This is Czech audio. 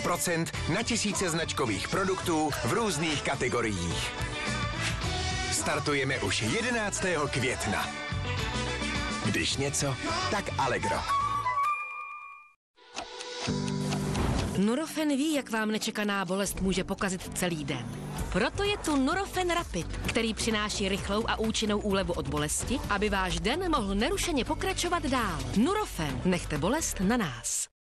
10% na tisíce značkových produktů v různých kategoriích. Startujeme už 11. května. Když něco, tak Allegro. Nurofen ví, jak vám nečekaná bolest může pokazit celý den. Proto je tu Nurofen Rapid, který přináší rychlou a účinnou úlevu od bolesti, aby váš den mohl nerušeně pokračovat dál. Nurofen, nechte bolest na nás.